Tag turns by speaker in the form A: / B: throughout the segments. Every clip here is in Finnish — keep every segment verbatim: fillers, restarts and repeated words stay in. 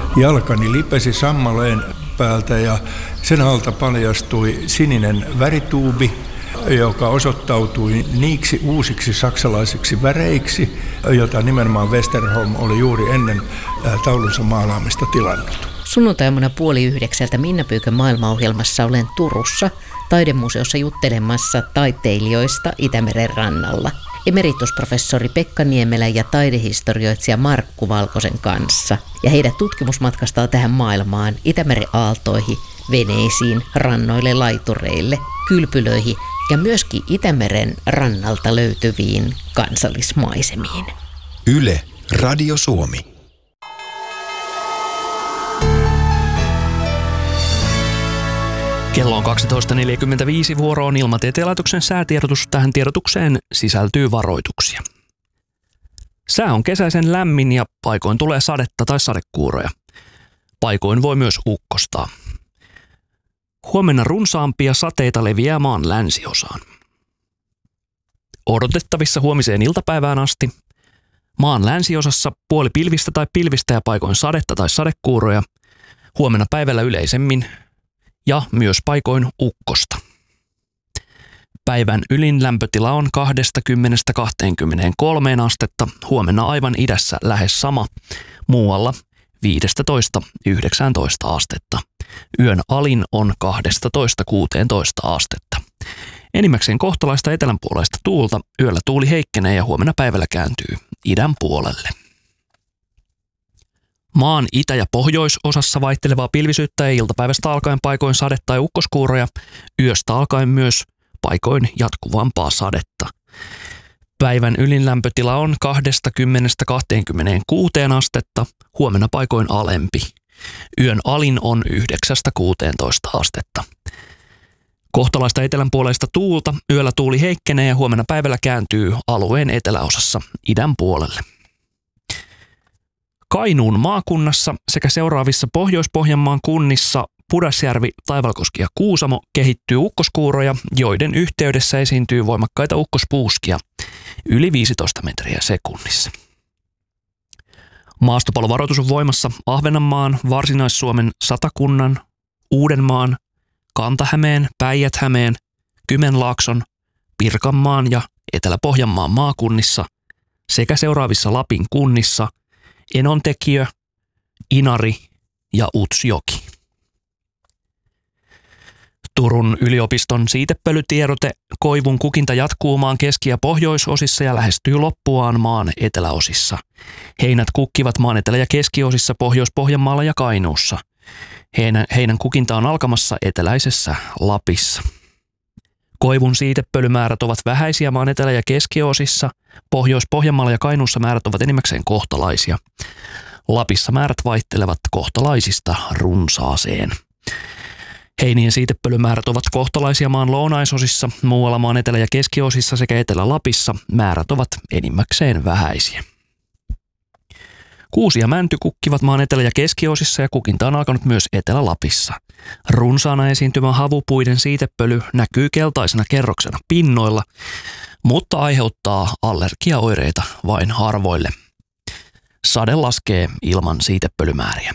A: jalkani lipesi sammaleen päältä ja sen alta paljastui sininen värituubi, joka osoittautui niiksi uusiksi saksalaisiksi väreiksi, jota nimenomaan Westerholm oli juuri ennen taulunsa maalaamista tilannut.
B: Sunnuntaimuna puoli yhdeksältä Minna Pyykön maailmaohjelmassa olen Turussa taidemuseossa juttelemassa taiteilijoista Itämeren rannalla. Emeritusprofessori Pekka Niemelä ja taidehistorioitsija Markku Valkosen kanssa. Ja heidän tutkimusmatkastaan tähän maailmaan, Itämeren aaltoihin, veneisiin, rannoille, laitureille, kylpylöihin ja myöskin Itämeren rannalta löytyviin kansallismaisemiin.
C: Yle, Radio Suomi.
D: Kello on kaksitoista neljäkymmentäviisi, vuoro on Ilmatieteen laitoksen säätiedotus. Tähän tiedotukseen sisältyy varoituksia. Sää on kesäisen lämmin ja paikoin tulee sadetta tai sadekuuroja. Paikoin voi myös ukkostaa. Huomenna runsaampia sateita leviää maan länsiosaan. Odotettavissa huomiseen iltapäivään asti. Maan länsiosassa puoli pilvistä tai pilvistä ja paikoin sadetta tai sadekuuroja. Huomenna päivällä yleisemmin ja myös paikoin ukkosta. Päivän ylin lämpötila on kaksikymmentä kaksikymmentäkolme astetta, huomenna aivan idässä lähes sama, muualla viisitoista yhdeksäntoista astetta. Yön alin on kaksitoista kuusitoista astetta. Enimmäkseen kohtalaista etelänpuoleista tuulta, yöllä tuuli heikkenee ja huomenna päivällä kääntyy idän puolelle. Maan itä- ja pohjoisosassa vaihtelevaa pilvisyyttä ja iltapäivästä alkaen paikoin sade- tai ukkoskuuroja, yöstä alkaen myös paikoin jatkuvampaa sadetta. Päivän ylin lämpötila on kaksikymmentä kaksikymmentäkuusi astetta, huomenna paikoin alempi. Yön alin on yhdeksästä kuuteentoista astetta. Kohtalaista etelänpuoleista tuulta, yöllä tuuli heikkenee ja huomenna päivällä kääntyy alueen eteläosassa idän puolelle. Kainuun maakunnassa sekä seuraavissa Pohjois-Pohjanmaan kunnissa Pudasjärvi, Taivalkoski ja Kuusamo kehittyy ukkoskuuroja, joiden yhteydessä esiintyy voimakkaita ukkospuuskia yli viisitoista metriä sekunnissa. Maastopalovaroitus on voimassa Ahvenanmaan, Varsinais-Suomen, Satakunnan, Uudenmaan, Kanta-Hämeen, Päijät-Hämeen, Kymenlaakson, Pirkanmaan ja Etelä-Pohjanmaan maakunnissa sekä seuraavissa Lapin kunnissa Enontekiö, Inari ja Utsjoki. Turun yliopiston siitepölytiedote: koivun kukinta jatkuu maan keski- ja pohjoisosissa ja lähestyy loppuaan maan eteläosissa. Heinät kukkivat maan etelä- ja keskiosissa Pohjois-Pohjanmaalla ja Kainuussa. Heinän, heinän kukinta on alkamassa eteläisessä Lapissa. Koivun siitepölymäärät ovat vähäisiä maan etelä- ja keskiosissa. Pohjois-Pohjanmaalla ja Kainuussa määrät ovat enimmäkseen kohtalaisia. Lapissa määrät vaihtelevat kohtalaisista runsaaseen. Heinien siitepölymäärät ovat kohtalaisia maan lounaisosissa, muualla maan etelä- ja keskiosissa sekä Etelä-Lapissa määrät ovat enimmäkseen vähäisiä. Kuusi ja mänty kukkivat maan etelä- ja keskiosissa ja kukinta on alkanut myös Etelä-Lapissa. Runsaana esiintymä havupuiden siitepöly näkyy keltaisena kerroksena pinnoilla, mutta aiheuttaa allergiaoireita vain harvoille. Sade laskee ilman siitepölymääriä.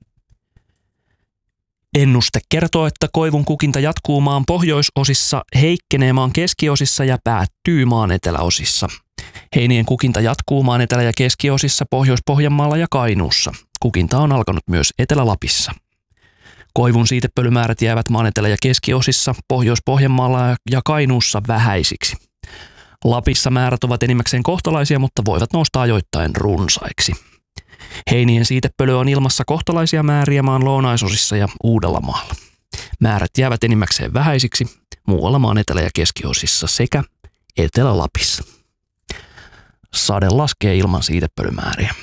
D: Ennuste kertoo, että koivun kukinta jatkuu maan pohjoisosissa, heikkenee maan keskiosissa ja päättyy maan eteläosissa. Heinien kukinta jatkuu maan etelä- ja keskiosissa Pohjois-Pohjanmaalla ja Kainuussa. Kukinta on alkanut myös Etelä-Lapissa. Koivun siitepölymäärät jäävät maan etelä- ja keskiosissa Pohjois-Pohjanmaalla ja Kainuussa vähäisiksi. Lapissa määrät ovat enimmäkseen kohtalaisia, mutta voivat nousta ajoittain runsaiksi. Heinien siitepöly on ilmassa kohtalaisia määriä maan lounaisosissa ja Uudellamaalla. Määrät jäävät enimmäkseen vähäisiksi muualla maan etelä- ja keskiosissa sekä Etelä-Lapissa. Sade laskee ilman siitepölymääriä.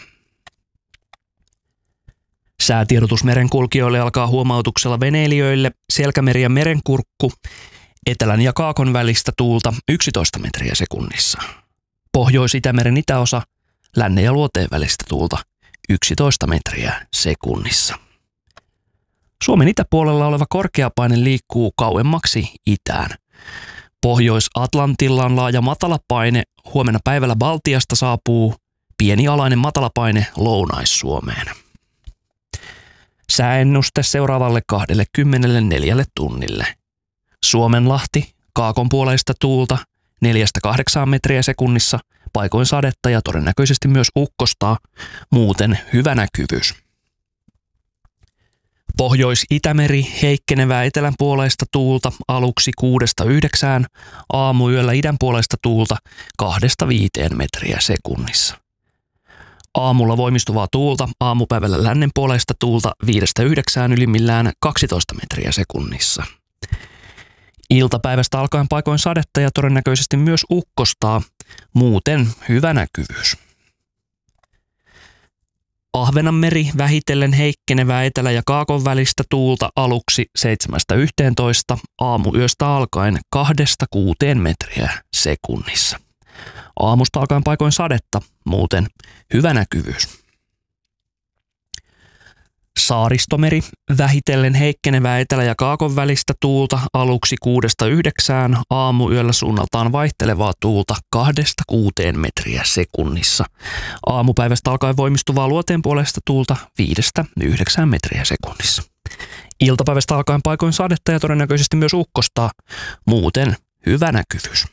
D: Säätiedotus merenkulkijoille alkaa huomautuksella veneilijöille. Selkämeri ja merenkurkku. Etelän ja Kaakon välistä tuulta yksitoista metriä sekunnissa. Pohjois-Itämeren itäosa, lännen ja luoteen välistä tuulta yksitoista metriä sekunnissa. Suomen itäpuolella oleva korkeapaine liikkuu kauemmaksi itään. Pohjois-Atlantilla on laaja matalapaine. Huomenna päivällä Baltiasta saapuu pieni alainen matalapaine Lounais-Suomeen. Sääennuste seuraavalle kaksikymmentäneljä tunnille. Suomenlahti, kaakon puoleista tuulta neljästä kahdeksaan metriä sekunnissa, paikoin sadetta ja todennäköisesti myös ukkostaa, muuten hyvä näkyvyys. Pohjois-Itämeri, heikkenevää etelän puoleista tuulta aluksi kuudesta yhdeksään, aamuyöllä idän puoleista tuulta kahdesta viiteen metriä sekunnissa. Aamulla voimistuvaa tuulta, aamupäivällä lännen puoleista tuulta viidestä yhdeksään ylimmillään kaksitoista metriä sekunnissa. Iltapäivästä alkaen paikoin sadetta ja todennäköisesti myös ukkostaa, muuten hyvä näkyvyys. Ahvenanmeri, vähitellen heikkenevää etelä- ja kaakon välistä tuulta aluksi seitsemästä yhteentoista, aamuyöstä alkaen kahdesta kuuteen metriä sekunnissa. Aamusta alkaen paikoin sadetta, muuten hyvä näkyvyys. Saaristomeri, vähitellen heikkenevää etelä- ja kaakon välistä tuulta aluksi kuudesta yhdeksään, aamuyöllä suunnaltaan vaihtelevaa tuulta kahdesta kuuteen metriä sekunnissa. Aamupäivästä alkaen voimistuvaa luoteen puolesta tuulta viidestä yhdeksään metriä sekunnissa. Iltapäivästä alkaen paikoin sadetta ja todennäköisesti myös ukkostaa, muuten hyvä näkyvyys.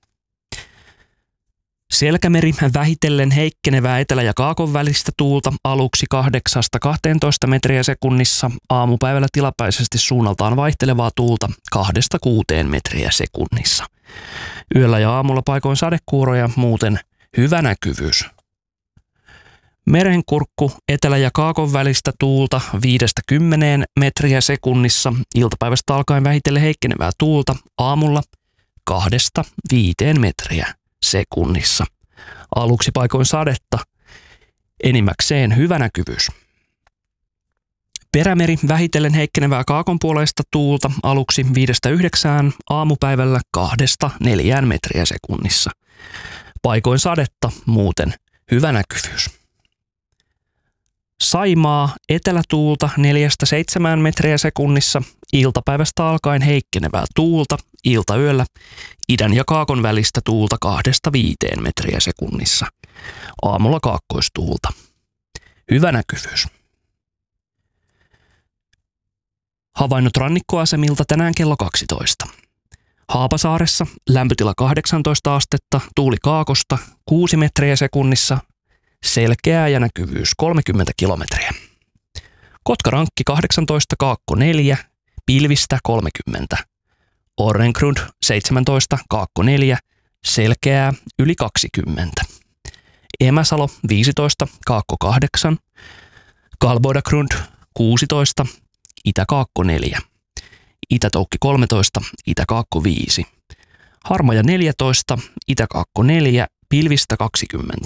D: Selkämeri, vähitellen heikkenevää etelä- ja kaakon välistä tuulta aluksi kahdeksasta kahteentoista metriä sekunnissa, aamupäivällä tilapäisesti suunnaltaan vaihtelevaa tuulta kahdesta kuuteen metriä sekunnissa. Yöllä ja aamulla paikoin sadekuuroja, muuten hyvä näkyvyys. Merenkurkku, etelä- ja kaakon välistä tuulta viidestä kymmeneen metriä sekunnissa, iltapäivästä alkaen vähitellen heikkenevää tuulta, aamulla kahdesta viiteen metriä sekunnissa. Aluksi paikoin sadetta, enimmäkseen hyvä näkyvyys. Perämeri, vähitellen heikkenevää kaakonpuoleista tuulta aluksi viidestä yhdeksään, aamupäivällä kahdesta neljään metriä sekunnissa. Paikoin sadetta, muuten hyvä näkyvyys. Saimaa, etelätuulta neljästä seitsemään metriä sekunnissa, iltapäivästä alkaen heikkenevää tuulta, iltayöllä idän ja kaakon välistä tuulta kahdesta viiteen metriä sekunnissa. Aamulla kaakkoistuulta. Hyvä näkyvyys. Havainnot rannikkoasemilta tänään kello kaksitoista. Haapasaaressa lämpötila kahdeksantoista astetta, tuuli kaakosta kuusi metriä sekunnissa, selkeää ja näkyvyys kolmekymmentä kilometriä. Kotkarankki kahdeksantoista, kaakko neljä, pilvistä kolmekymmentä. Orrengrund seitsemäntoista, kaakko neljä, selkeää yli kaksikymmentä. Emäsalo viisitoista, kaakko kahdeksan, Kalbodagrund kuusitoista, itä-kaakko neljä. Itätoukki kolmetoista, itä-kaakko viisi. Harmaja neljätoista, itä-kaakko neljä, pilvistä kaksikymmentä.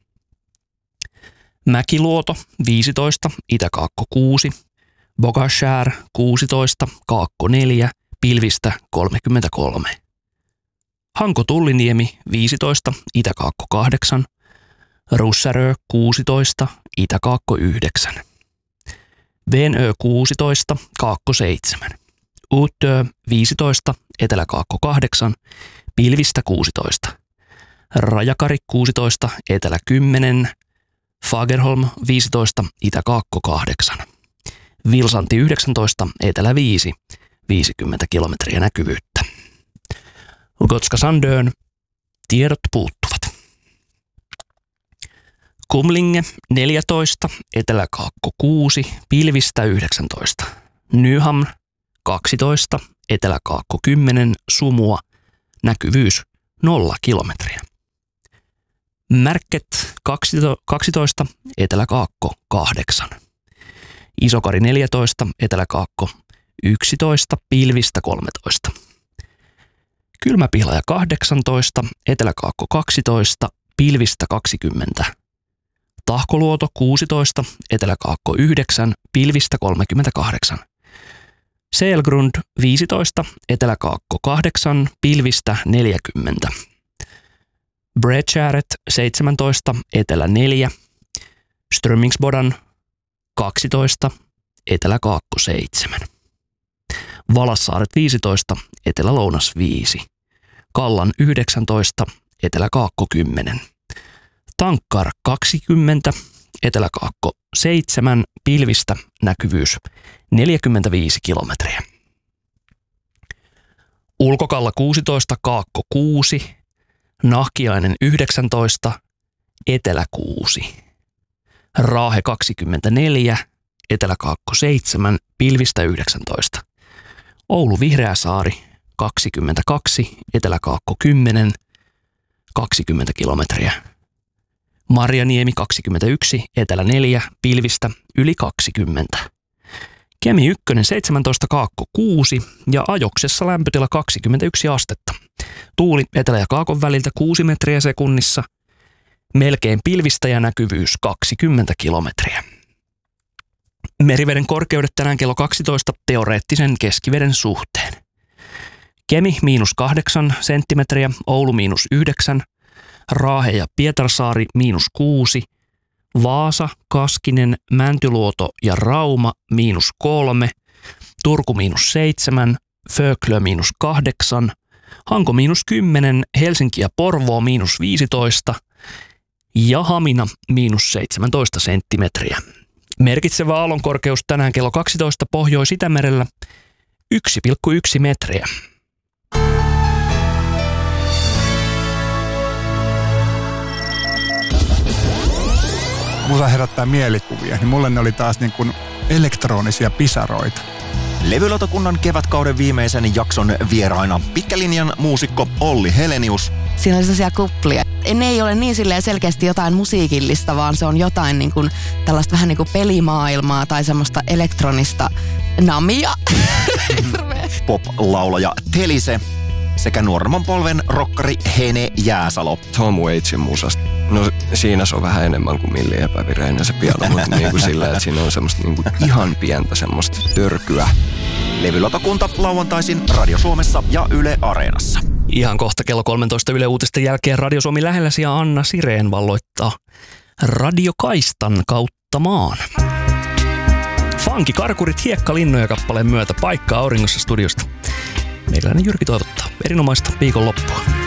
D: Mäkiluoto viisitoista, itä-kaakko kuusi, Bogashär kuusitoista, kaakko neljä, pilvistä kolmekymmentäkolme. Hanko-Tulliniemi viisitoista, itä-kaakko kahdeksan, Russärö kuusitoista, itä-kaakko yhdeksän. Venö kuusitoista, kaakko seitsemän. Utö viisitoista, etelä-kaakko kahdeksan, pilvistä kuusitoista. Rajakari kuusitoista, etelä kymmenen, Fagerholm viisitoista, itä-kaakko kahdeksan. Vilsanti yhdeksäntoista, etelä viisi, viisikymmentä kilometriä näkyvyyttä. Gotska Sandön, tiedot puuttuvat. Kumlinge neljätoista, etelä-kaakko kuusi, pilvistä yhdeksäntoista. Nyhamn kaksitoista, etelä-kaakko kymmenen, sumua, näkyvyys nolla kilometriä. Märket kaksitoista, etelä-kaakko kahdeksan. Isokari neljätoista, etelä-kaakko yksitoista, pilvistä kolmetoista. Kylmäpihlaja kahdeksantoista, etelä-kaakko kaksitoista, pilvistä kaksikymmentä. Tahkoluoto kuusitoista, etelä-kaakko yhdeksän, pilvistä kolmekymmentäkahdeksan. Selgrund viisitoista, etelä-kaakko kahdeksan, pilvistä neljäkymmentä. Bredskäret seitsemäntoista, etelä neljä. Strömmingsbodan kaksitoista, etelä-kaakko seitsemän. Valassaaret viisitoista, etelä-lounas viisi. Kallan yhdeksäntoista, etelä-kaakko kymmenen. Tankkar kaksikymmentä, etelä-kaakko seitsemän, pilvistä, näkyvyys neljäkymmentäviisi kilometriä. Ulkokalla kuusitoista, Kaakko kuusi, Nahkiainen yhdeksäntoista, Etelä kuusi. Raahe kaksikymmentäneljä, Etelä-Kaakko seitsemän, pilvistä yhdeksäntoista. Oulu Vihreäsaari kaksikymmentäkaksi, Etelä-Kaakko kymmenen, kaksikymmentä kilometriä. Marjaniemi kaksikymmentäyksi, Etelä neljä, pilvistä yli kaksikymmentä. Kemi ykkönen seitsemäntoista, Kaakko kuusi ja Ajoksessa lämpötila kaksikymmentäyksi astetta. Tuuli Etelä- ja Kaakon väliltä kuusi metriä sekunnissa. Melkein pilvistä ja näkyvyys kaksikymmentä kilometriä. Meriveden korkeudet tänään kello kaksitoista teoreettisen keskiveden suhteen. Kemi miinus kahdeksan senttimetriä, Oulu miinus yhdeksän, Raahe ja Pietarsaari miinus kuusi, Vaasa, Kaskinen, Mäntyluoto ja Rauma miinus kolme, Turku miinus seitsemän, Föklö miinus kahdeksan, Hanko miinus kymmenen, Helsinki ja Porvoo miinus viisitoista ja Hamina miinus seitsemäntoista senttimetriä. Merkitsevä aallonkorkeus tänään kello kaksitoista Pohjois-Itämerellä yksi pilkku yksi metriä.
E: Musa herättää mielikuvia, niin mulle ne oli taas niin kuin elektronisia pisaroita.
F: Levylautakunnan kevätkauden viimeisen jakson vieraina pitkälinjan muusikko Olli Helenius.
G: Siinä oli sellaisia kuplia. Ne ei ole niin silleen selkeästi jotain musiikillista, vaan se on jotain niin kuin tällaista vähän niin kuin pelimaailmaa tai semmoista elektronista namia.
F: Pop-laulaja Telise sekä nuoremman polven rokkari Hene Jääsalo.
H: Tom Waitsin musasta. No siinä se on vähän enemmän kuin milli epävireinen se piano, mutta niin kuin sillä, että siinä on semmoista niin kuin ihan pientä semmoista törkyä.
F: Levylautakunta lauantaisin Radio Suomessa ja Yle Areenassa.
D: Ihan kohta kello kolmetoista Yle Uutisten jälkeen Radio Suomi lähelläsi ja Anna Sireen valloittaa radiokaistan kautta maan. Funky Karkurit Hiekkalinnoja kappaleen myötä paikka auringossa studiosta. Meikäläinen Jyrki toivottaa erinomaista viikonloppua.